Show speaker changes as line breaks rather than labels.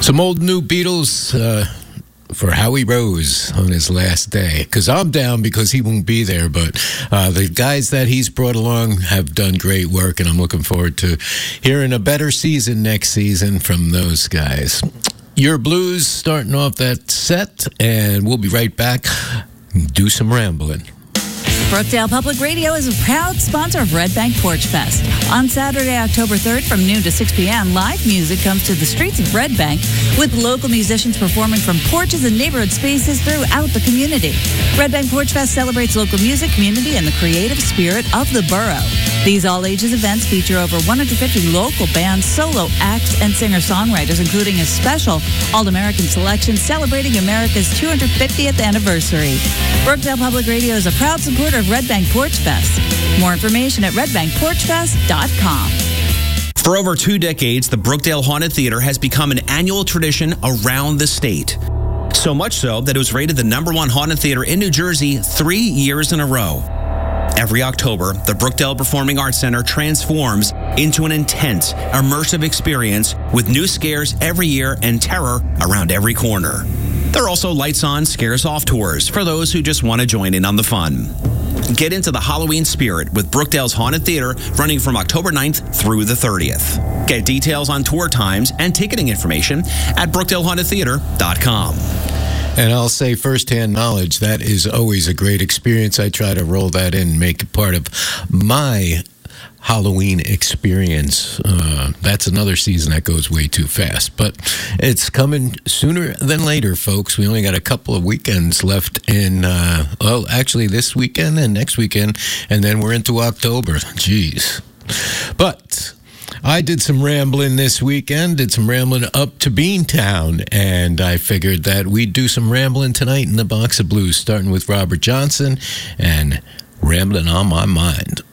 Some old new Beatles for Howie Rose on his last day. Because I'm down because he won't be there, but the guys that he's brought along have done great work, and I'm looking forward to hearing a better season next season from those guys. Your Blues starting off that set, and we'll be right back. Do some rambling.
Brookdale Public Radio is a proud sponsor of Red Bank Porch Fest. On Saturday, October 3rd from noon to 6 p.m., live music comes to the streets of Red Bank with local musicians performing from porches and neighborhood spaces throughout the community. Red Bank Porch Fest celebrates local music, community, and the creative spirit of the borough. These all-ages events feature over 150 local bands, solo acts, and singer-songwriters, including a special All-American selection celebrating America's 250th anniversary. Brookdale Public Radio is a proud supporter of Red Bank Porch Fest. More information at redbankporchfest.com.
For over 2 decades, the Brookdale Haunted Theater has become an annual tradition around the state. So much so that it was rated the #1 haunted theater in New Jersey 3 years in a row. Every October, the Brookdale Performing Arts Center transforms into an intense, immersive experience with new scares every year and terror around every corner. There are also lights-on, scares-off tours for those who just want to join in on the fun. Get into the Halloween spirit with Brookdale's Haunted Theater running from October 9th through the 30th. Get details on tour times and ticketing information at brookdalehauntedtheater.com.
And I'll say firsthand knowledge, that is always a great experience. I try to roll that in, make it part of my Halloween experience. That's another season that goes way too fast, but it's coming sooner than later, folks. We only got a couple of weekends left in, actually this weekend and next weekend, and then we're into October. Jeez. But I did some rambling this weekend, did some rambling up to Beantown, and I figured that we'd do some rambling tonight in the Box of Blues, starting with Robert Johnson and Rambling on My Mind.